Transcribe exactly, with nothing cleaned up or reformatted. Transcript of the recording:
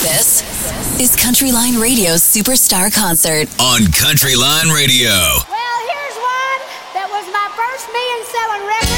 This is Countryline Radio's Superstar Concert on Countryline Radio. Well, here's one that was my first million selling record.